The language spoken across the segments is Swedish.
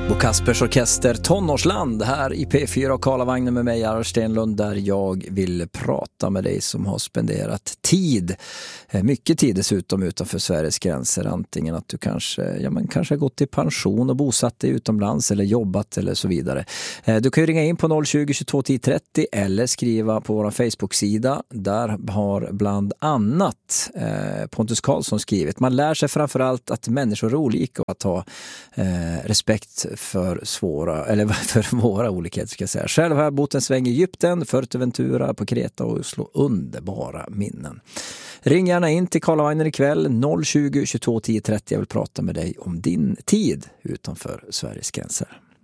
Bo Kaspers Orkester, Tonårsland här i P4 och Karlavagnen med mig, Arvid Stenlund, där jag vill prata med dig som har spenderat tid, mycket tid dessutom utanför Sveriges gränser. Antingen att du kanske har gått i pension och bosatt dig utomlands eller jobbat eller så vidare. Du kan ju ringa in på 020 22 10 30 eller skriva på vår Facebook-sida. Där har bland annat Pontus Karlsson skrivit: man lär sig framförallt att människor är olika och att ha respekt för våra olikheter, ska jag säga. Själv har jag bott en sväng i Egypten, Fuerteventura, på Kreta och Oslo. Underbara minnen. Ring gärna in till Karlavagnen ikväll 020 22 10 30. Jag vill prata med dig om din tid utanför Sveriges gränser.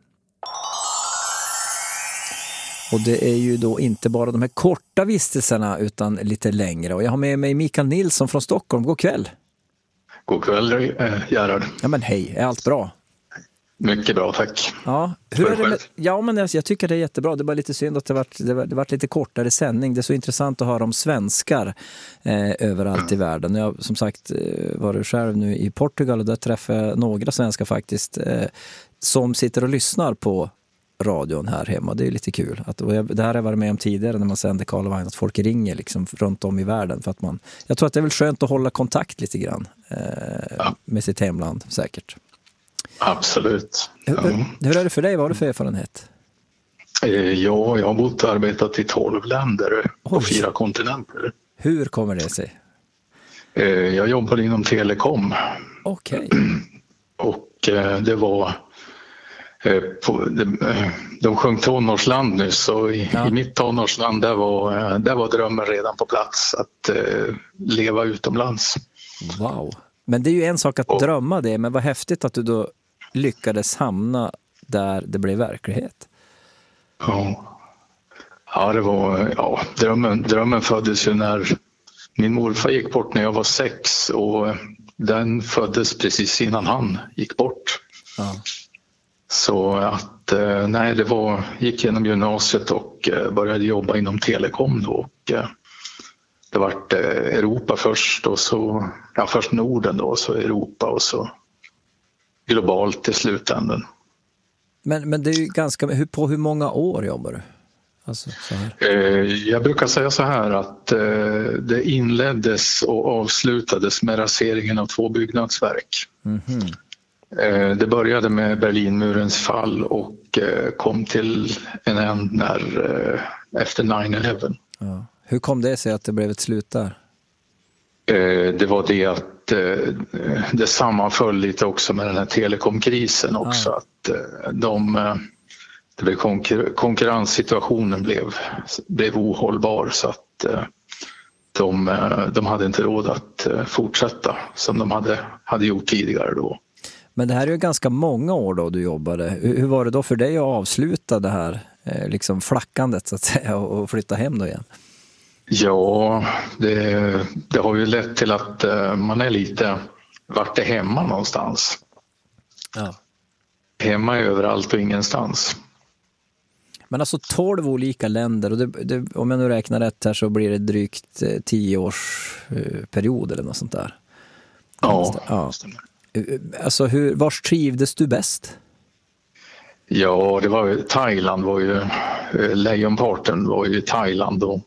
Och det är ju då inte bara de här korta vistelserna utan lite längre. Och jag har med mig Mikael Nilsson från Stockholm. God kväll. God kväll, Gerhard. Ja, men hej. Är allt bra? Mycket bra, tack. Ja, hur är det med, ja, men jag tycker det är jättebra. Det är bara lite synd att det varit lite kortare sändning. Det är så intressant att höra om svenskar överallt i världen. Jag som sagt var själv nu i Portugal och där träffade jag några svenskar faktiskt som sitter och lyssnar på radion här hemma. Det är lite kul. Det här har jag varit med om tidigare när man sänder Karlavagn, att folk ringer liksom runt om i världen. För att jag tror att det är väl skönt att hålla kontakt lite grann med sitt hemland, säkert. Absolut. Hur är det för dig? Vad har du för erfarenhet? Ja, jag har bott och arbetat i 12 länder på 4 kontinenter. Hur kommer det sig? Jag jobbade inom telekom. Okej. Och det var de sjöng tonårsland nu, så i mitt tonårsland där var drömmen redan på plats att leva utomlands. Wow. Men det är ju en sak att drömma det, men vad häftigt att du då lyckades hamna där det blev verklighet. Ja, det var drömmen föddes ju när min morfar gick bort när jag var 6 och den föddes precis innan han gick bort. Ja. Så att gick genom gymnasiet och började jobba inom telekom då, och det var Europa först och så först Norden då, så Europa och så globalt i slutändan. Men det är ju ganska, på hur många år jobbar du? Alltså, så här. Jag brukar säga så här att det inleddes och avslutades med raseringen av 2 byggnadsverk. Mm-hmm. Det började med Berlinmurens fall och kom till en änd efter 9/11. Ja. Hur kom det sig att det blev ett slut där? Det var det att det sammanföll lite också med den här telekomkrisen också. Att konkurrenssituationen blev ohållbar, så att de hade inte råd att fortsätta som de hade gjort tidigare då. Men det här är ju ganska många år då du jobbade. Hur var det då för dig att avsluta det här liksom flackandet så att säga och flytta hem då igen? Ja, det har ju lett till att man är lite vart är hemma någonstans. Ja. Hemma är överallt och ingenstans. Men alltså 12 olika länder och om jag nu räknar rätt här så blir det drygt 10 års period eller något sånt där. Ja. Alltså vars trivdes du bäst? Ja, det var Thailand, lejonparten var ju i Thailand då.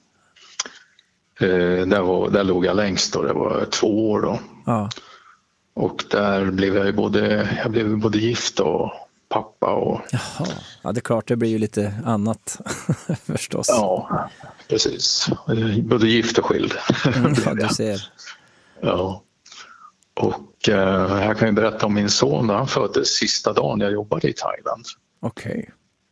Där låg jag längst då, det var 2 år då. Ja. Och där blev jag både gift och pappa. Jaha. Ja, det är klart, det blir ju lite annat förstås. Ja, precis. Både gift och skild. Ja, du ser. Ja. Och här kan jag berätta om min son när han föddes sista dagen jag jobbade i Thailand. Okej.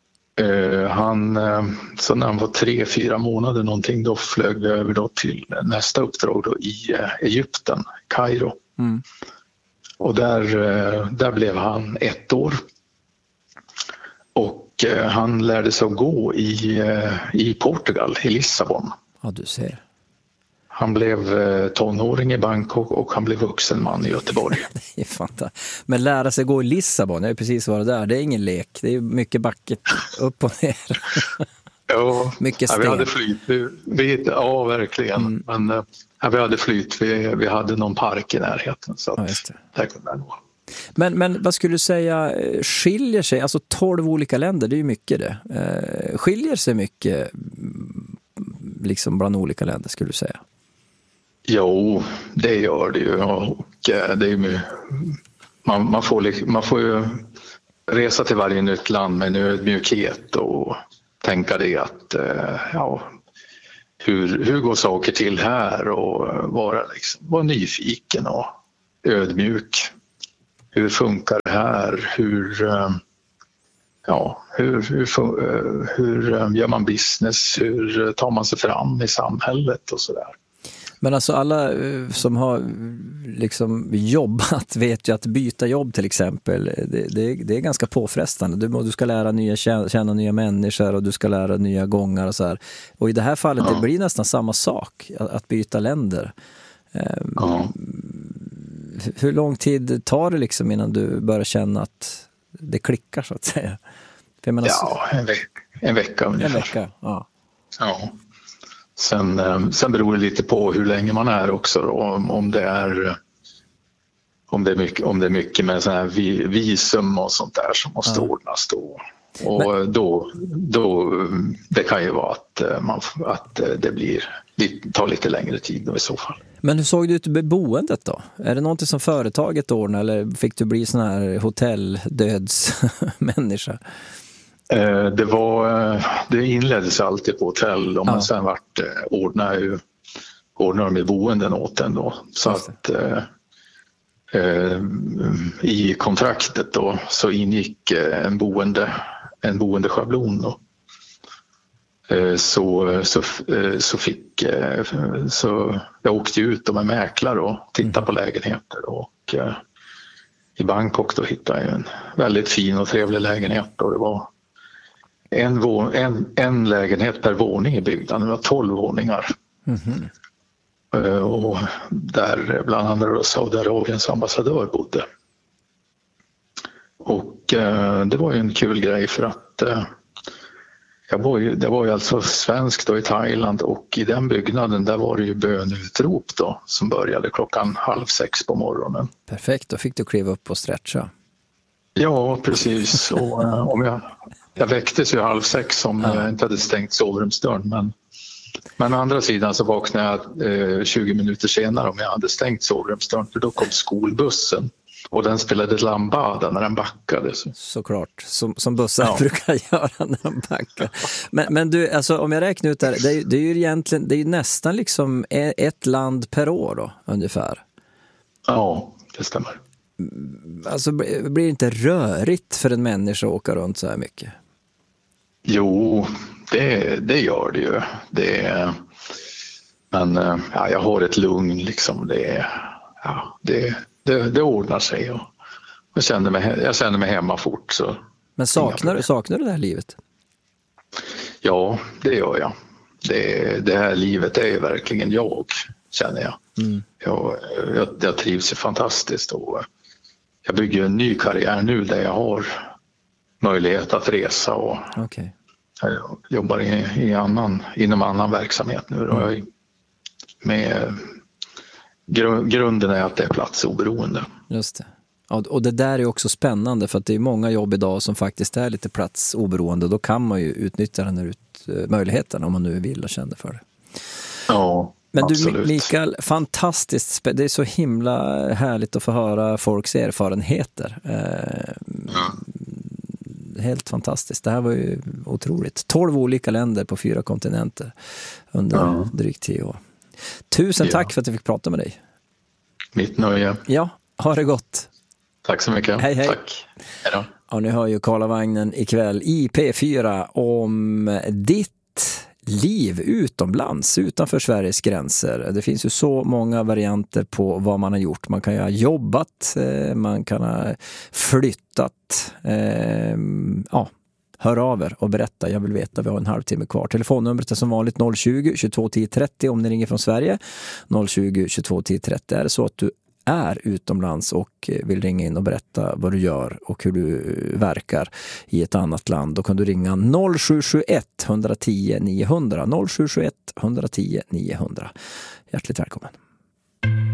Så när han var 3-4 månader någonting, då flög vi över då till nästa uppdrag då i Egypten, Kairo. Mm. Och där blev han 1 år. Och han lärde sig att gå i Portugal, i Lissabon. Ja, du ser. Han blev tonåring i Bangkok och han blev vuxen man i Göteborg. Det är fantastiskt. Men lära sig gå i Lissabon, jag har precis varit där. Det är ingen lek, det är mycket backet upp och ner. Ja, mycket sten. Vi hade flyt. Ja, verkligen. Men vi hade flyt. Vi hade någon park i närheten. Så att där kunde jag gå. Men vad skulle du säga skiljer sig, alltså 12 olika länder, det är ju mycket det. Skiljer sig mycket liksom bland olika länder skulle du säga? Jo, det gör det ju. Och det är ju, man får ju resa till varje nytt land med en ödmjukhet och tänka det att hur går saker till här, och vara nyfiken och ödmjuk. Hur funkar det här? Hur gör man business? Hur tar man sig fram i samhället och sådär? Men alltså alla som har liksom jobbat vet ju att byta jobb till exempel, det är ganska påfrestande. Du ska lära känna nya människor och du ska lära nya gångar och så här. Och i det här fallet det blir nästan samma sak att byta länder. Hur lång tid tar det liksom innan du börjar känna att det klickar så att säga? För jag menar, en vecka ungefär. En vecka, ja. Sen beror det lite på hur länge man är också då, om det är mycket med sån här visum och sånt där som måste ordnas då. Och då det kan ju vara att det tar lite längre tid då i så fall. Men hur såg det ut med boendet då? Är det någonting som företaget ordnar eller fick du bli sån här hotelldödsmänniska? Det inleddes alltid på hotell och man sen ordnade de i boenden åt en då. Så att i kontraktet då så ingick en boendeschablon då. Så jag åkte ut med mäklare och tittade på lägenheter, och i Bangkok då hittade jag en väldigt fin och trevlig lägenhet, och det var en lägenhet per våning i byggnaden. Det var 12 våningar. Och där bland andra Saudiarabiens ambassadör bodde. Och det var ju en kul grej för att det var ju alltså svensk då i Thailand, och i den byggnaden där var det ju bönutrop då som började 5:30 på morgonen. Perfekt, då fick du kliva upp och stretcha. Ja, precis. Och jag väcktes ju 5:30 om jag inte hade stängt sovrumsdörren, men å andra sidan så vaknade jag 20 minuter senare om jag hade stängt sovrumsdörren, för då kom skolbussen. Och den spelade lambada när den backade. Såklart, som bussar brukar göra när de backar. Men du, alltså, om jag räknar ut det är ju egentligen, det är ju nästan liksom ett land per år då, ungefär. Ja, det stämmer. Alltså, blir det inte rörigt för en människa att åka runt så här mycket? Jo, det gör det ju. Men jag har ett lugn liksom. Det ordnar sig, och jag känner mig hemma fort. Så. Men saknar du det här livet? Ja, det gör jag. Det här livet är ju verkligen jag, känner jag. Jag trivs ju fantastiskt, och jag bygger en ny karriär nu där jag har möjlighet att resa, och jag jobbar inom annan verksamhet nu. Och grunden är att det är platsoberoende. Just det. Och det där är också spännande, för att det är många jobb idag som faktiskt är lite platsoberoende. Då kan man ju utnyttja den här möjligheten om man nu vill och känner för det. Ja, men absolut. Du Mikael, fantastiskt. Det är så himla härligt att få höra folks erfarenheter. Helt fantastiskt. Det här var ju otroligt. 12 olika länder på 4 kontinenter under drygt 10 år. Tusen tack för att jag fick prata med dig. Mitt nöje. Ja, ha det gott. Tack så mycket. Hej, hej. Tack. Hej då. Ja, nu hör ju Karlavagnen ikväll i P4 om ditt liv utomlands, utanför Sveriges gränser. Det finns ju så många varianter på vad man har gjort. Man kan ju ha jobbat, man kan ha flyttat. Hör av er och berätta, jag vill veta, vi har en halvtimme kvar. Telefonnumret är som vanligt 020 22 10 30 om ni ringer från Sverige. 020 22 10 30. Är det så att du är utomlands och vill ringa in och berätta vad du gör och hur du verkar i ett annat land, då kan du ringa 0771 110 900. 0771 110 900. Hjärtligt välkommen.